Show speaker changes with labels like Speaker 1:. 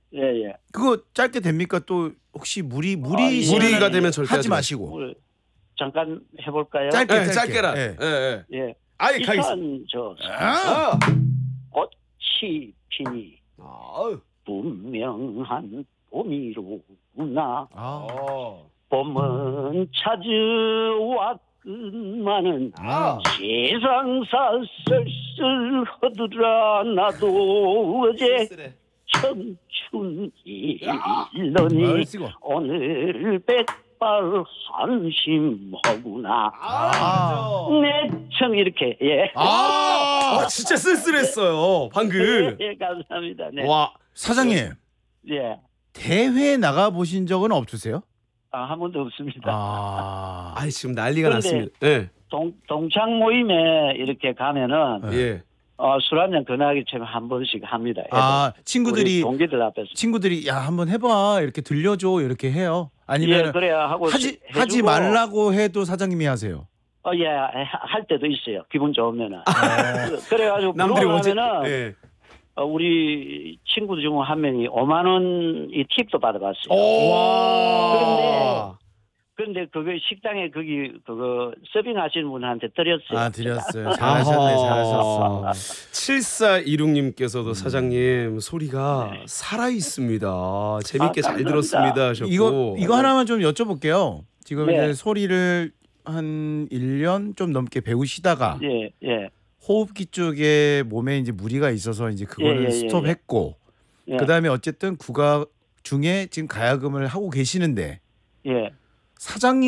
Speaker 1: 예, 예.
Speaker 2: 그거 짧게 됩니까? 또 혹시
Speaker 3: 무리가 되면 절대
Speaker 2: 하지 마시고
Speaker 1: 뭘 잠깐 해볼까요?
Speaker 2: 짧게
Speaker 3: 네, 짧게라.
Speaker 2: 예.
Speaker 3: 예.
Speaker 1: 예.
Speaker 3: 아예 가겠습니다.
Speaker 1: 이산 저
Speaker 2: 아,
Speaker 1: 꽃이 피니
Speaker 3: 아.
Speaker 1: 분명한 봄이로구나.
Speaker 2: 아.
Speaker 1: 봄은 찾아왔건만은
Speaker 2: 아.
Speaker 1: 세상사 쓸쓸하더라. 나도 어제 청춘 일러니
Speaker 2: 얼씨구.
Speaker 1: 오늘 백발 한심하구나. 내청 이렇게 예.
Speaker 3: 진짜 쓸쓸했어요. 방금.
Speaker 1: 예, 감사합니다. 네.
Speaker 3: 와.
Speaker 2: 사장님
Speaker 1: 예.
Speaker 2: 대회 나가 보신 적은 없으세요?
Speaker 1: 한 번도 없습니다.
Speaker 3: 아이 지금 난리가
Speaker 1: 그런데
Speaker 3: 났습니다. 예.
Speaker 1: 동창 모임에 이렇게 가면은
Speaker 3: 예.
Speaker 1: 술 한잔 권하기 전에 한 번씩 합니다.
Speaker 2: 친구들이
Speaker 1: 우리 동기들 앞에서.
Speaker 2: 야 한번 해봐 이렇게 들려줘 이렇게 해요. 아니면
Speaker 1: 예, 그래야 하고
Speaker 2: 하지
Speaker 1: 해주고,
Speaker 2: 말라고 해도 사장님이 하세요.
Speaker 1: 예, 할 때도 있어요. 기분 좋으면은. 그래가지고
Speaker 3: 남들이 언제?
Speaker 1: 그러면은
Speaker 3: 예.
Speaker 1: 우리 친구 중 한 명이 5만 원 이 팁도 받아봤어요.
Speaker 3: 와.
Speaker 1: 그런데 그거 식당에 그거 서빙하시는 분한테 드렸어요.
Speaker 2: 드렸어요. 잘하셨어.
Speaker 3: 7426님께서도 사장님 소리가 살아 있습니다. 재밌게 잘
Speaker 1: 감사합니다.
Speaker 3: 들었습니다 하셨고.
Speaker 2: 이거 하나만 좀 여쭤볼게요. 지금
Speaker 1: 네.
Speaker 2: 이제 소리를 한 1년 좀 넘게 배우시다가
Speaker 1: 예, 예.
Speaker 2: 호흡기 쪽에 몸에 이제 무리가 있어서 이제 그거를
Speaker 1: 예.
Speaker 2: 스톱했고
Speaker 1: 예.
Speaker 2: 그다음에 어쨌든 국악 중에 지금 가야금을 하고 계시는데
Speaker 1: 예.
Speaker 2: 사장님